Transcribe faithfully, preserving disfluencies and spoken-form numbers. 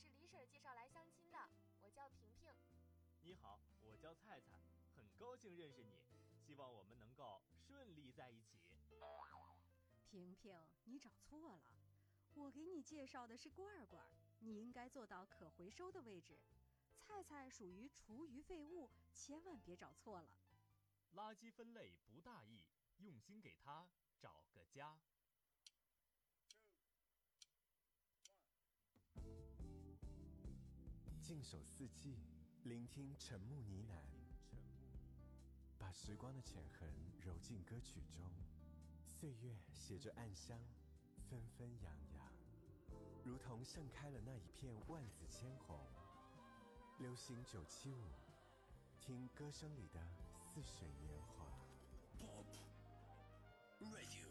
是李婶介绍来相亲的，我叫萍萍。 你好，我叫菜菜，很高兴认识你，希望我们能够顺利在一起。 萍萍，你找错了，我给你介绍的是罐罐，你应该坐到可回收的位置。菜菜属于厨余废物，千万别找错了。 垃圾分类不大意，用心给它找个家。 静守四季，聆听沉木呢喃，把时光的浅痕揉进歌曲中，岁月携着暗香，纷纷扬扬，如同盛开了那一片万紫千红。流行九七五，听歌声里的似水年华。 Pop Radio。